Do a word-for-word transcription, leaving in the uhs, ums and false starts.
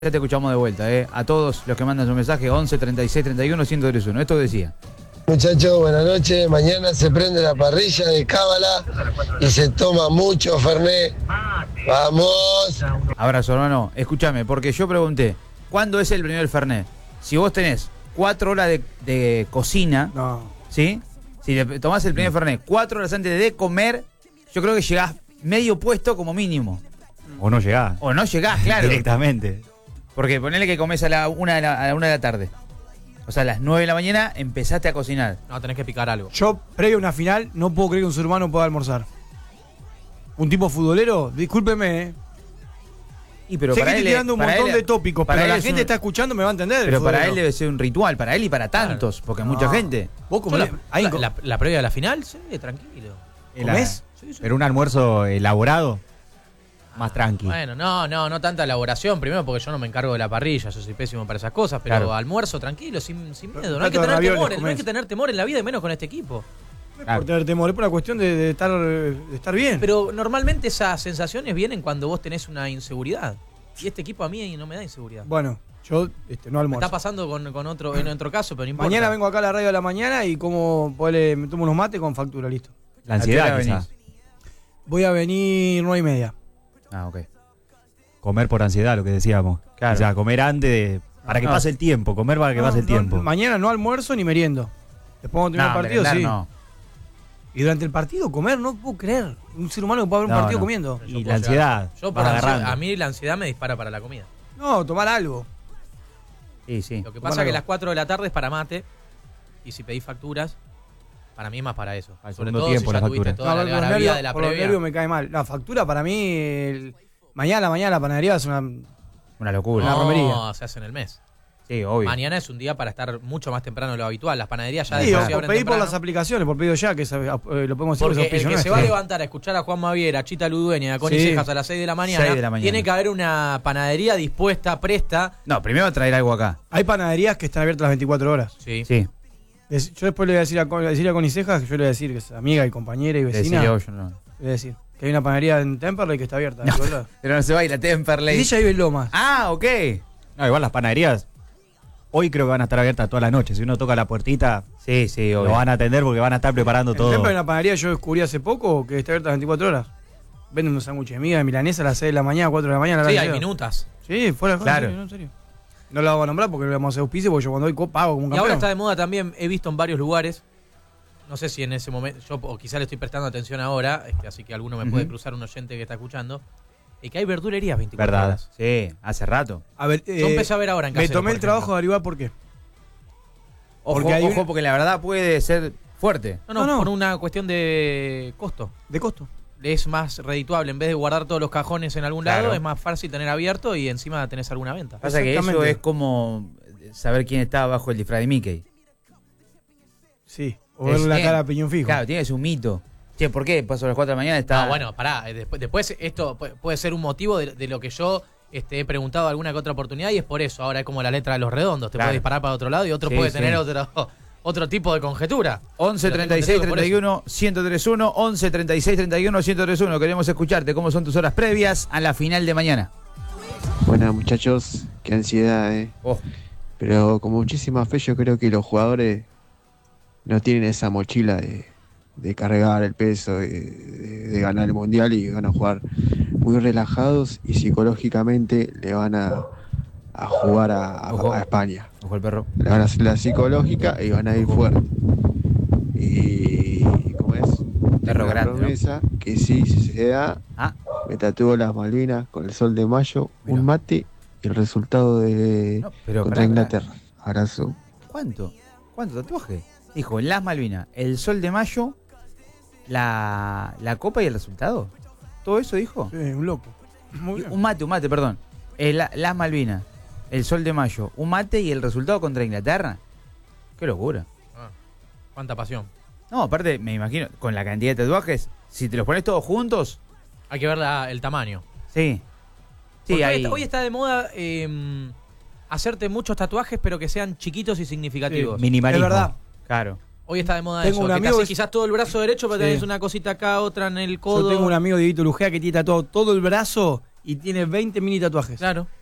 Ya te escuchamos de vuelta, ¿eh? A todos los que mandan su mensaje, once, treinta y seis, treinta y uno, ciento treinta y uno. Esto decía. Muchachos, buenas noches. Mañana se prende la parrilla de Cábala y se toma mucho Fernet. ¡Vamos! Abrazo, hermano. Escúchame, porque yo pregunté, ¿cuándo es el primer Fernet? Si vos tenés cuatro horas de, de cocina, No. ¿sí? Si le tomás el primer Fernet cuatro horas antes de comer, yo creo que llegás medio puesto como mínimo. O no llegás. O no llegás, claro. Directamente. Porque ponele que comés a la una de la, a la una de la tarde. O sea, a las nueve de la mañana empezaste a cocinar. No, tenés que picar algo. Yo, previo a una final, no puedo creer que un ser humano pueda almorzar. Un tipo futbolero, discúlpeme, ¿eh? Y pero sé para que él, estoy tirando un para montón él- de tópicos, para pero él la es gente un- está escuchando, me va a entender. el Pero para futbolero. él debe ser un ritual, para él y para tantos, porque mucha No. gente. Vos Yo como la, ahí la, co- la- la previa de la final, sí, tranquilo. ¿comés? Sí, sí. Pero un almuerzo elaborado, más tranqui. Bueno, no, no, no tanta elaboración. Primero porque yo no me encargo de la parrilla, yo soy pésimo para esas cosas, pero Claro. almuerzo tranquilo, sin, sin miedo. No plato hay que de tener ravioles temor, no comés. hay que tener temor en la vida, y menos con este equipo. No es por tener temor, es por la cuestión de, de estar, de estar bien. Pero normalmente esas sensaciones vienen cuando vos tenés una inseguridad. Y este equipo a mí no me da inseguridad. Bueno, yo este, no Me almuerzo. está pasando con, con otro, en otro caso, pero no importa. Mañana vengo acá a la radio de la mañana y como ponele, me tomo unos mates con factura, listo. La ¿A qué hora ansiedad, venís? quizás. Voy a venir nueve y media. Ah, ok. Comer por ansiedad, lo que decíamos. Claro. O sea, comer antes de, para que No. pase el tiempo, comer para que No, pase el no, tiempo. mañana no almuerzo ni meriendo. Después cuando termine No, el partido, merendar sí. no. Y durante el partido comer, no puedo creer. Un ser humano que puede ver un No, partido no. comiendo. Yo Y puedo la ansiedad, Yo por vas ansiedad- agarrando. a mí la ansiedad me dispara para la comida. No, tomar algo. Sí, sí. Lo que Tomar pasa es que algo. las cuatro de la tarde es para mate. Y si pedís facturas, para mí es más para eso. Al Sobre segundo todo tiempo si la ya tuviste factura. toda la por los algarabía nervios- de la por los previa. nervios me cae mal. La factura para mí, el- mañana, mañana la panadería es una... Una locura. Una no, romería. se hace en el mes. Sí, obvio. Mañana es un día para estar mucho más temprano de lo habitual. Las panaderías ya Sí, de o por sí por abren pedir por temprano. las aplicaciones, por pedido ya, que se- eh, lo podemos decir. Porque que el son que se pillos va a nuestros. levantar a escuchar a Juan Maviera, a Chita Ludueña, a Connie Sí. Cejas a las seis de la mañana, seis de la mañana. tiene que haber una panadería dispuesta, presta. No, primero va a traer algo acá. Hay panaderías que están abiertas las veinticuatro horas. Sí. Sí. Des- Yo después le voy a decir a, Con- decirle a Connie Cejas, que yo le voy a decir que es amiga y compañera y vecina. Decirle, Le oh, yo no. voy a decir que hay una panadería en Temperley que está abierta. No, ¿verdad? pero no se va a ir a Y Temperley. ella vive en Lomas. Ah, ok. No, igual las panaderías, hoy creo que van a estar abiertas toda la noche. Si uno toca la puertita, Sí, sí, lo obvio. van a atender porque van a estar preparando En todo. Temperley hay una panadería que yo descubrí hace poco que está abierta las veinticuatro horas. Venden unos sándwiches de miga de milanesa a las seis de la mañana, cuatro de la mañana. Sí, la hay verdad. minutas. Sí, fuera de Claro. en serio, en serio. No la vamos a nombrar porque no le vamos a hacer auspicio porque yo cuando doy copa pago como un Y ahora campeón. está de moda también, he visto en varios lugares, no sé si en ese momento, yo o quizá le estoy prestando atención ahora, este, así que alguno me puede Ujú. cruzar, un oyente que está escuchando, y que hay verdulerías veinticuatro Verdad. horas. Sí, hace rato. A ver, Yo eh, empecé a ver ahora en me Casero, tomé por el trabajo ejemplo. de averiguar por qué. Ojo, Porque hay ojo, una- porque la verdad puede ser fuerte. No, no, No, no. por una cuestión de costo. De costo. Es más redituable, en vez de guardar todos los cajones en algún Claro. lado, es más fácil tener abierto y encima tenés alguna venta. Pasa que eso Exactamente. es como saber quién está bajo el disfraz de Mickey. Sí. O Es verle la bien. cara a piñón fijo. Claro, tiene su mito. Che, ¿por qué pasó a las cuatro de la mañana? Está... No, bueno, pará, eh, después, después esto pu- puede ser un motivo de, de lo que yo este, he preguntado alguna que otra oportunidad y es por eso, ahora es como la letra de los redondos, te Claro. puede disparar para otro lado y otro Sí, puede sí. tener otro otro tipo de conjetura. once, Pero treinta y tengo seis, entendido treinta y uno, ciento treinta y uno, once, treinta y seis, treinta y uno, ciento treinta y uno. Queremos escucharte. ¿Cómo son tus horas previas a la final de mañana? Buenas muchachos, qué ansiedad, eh. Oh, Pero con muchísima fe yo creo que los jugadores no tienen esa mochila de, de cargar el peso, de, de- de ganar el mundial y van a jugar muy relajados y psicológicamente le van a, a jugar a, a- Ojo. a España. ojo el perro. Le van a hacer la psicológica y van a ir fuerte. Y ¿cómo es? Perro Una grande, ¿no? promesa que sí, si se da, Ah, me tatúo las Malvinas con el sol de mayo, Mirá. un mate y el resultado de no, pero contra pará, Inglaterra. Abrazo. pará. ¿Cuánto? ¿Cuánto tatuaje? Dijo, en las Malvinas, el sol de mayo, la, la copa y el resultado. ¿Todo eso dijo? Sí, un loco. Muy bien. Un mate, un mate, perdón. El- la- las Malvinas, el sol de mayo, un mate y el resultado contra Inglaterra. Qué locura. Ah, cuánta pasión. No, aparte, me imagino, con la cantidad de tatuajes, si te los pones todos juntos, Hay que ver la- el tamaño. sí. Sí, Porque hoy, hay... está, hoy está de moda eh, hacerte muchos tatuajes pero que sean chiquitos y significativos. Es Minimalismo. verdad. Claro. Hoy está de moda Tengo eso, un que te amigo haces que- quizás todo el brazo derecho pero Sí. tenés una cosita acá, otra en el codo. Yo tengo un amigo, Dieguito Lujea, que tiene tatuado todo el brazo y tiene veinte mini tatuajes. Claro.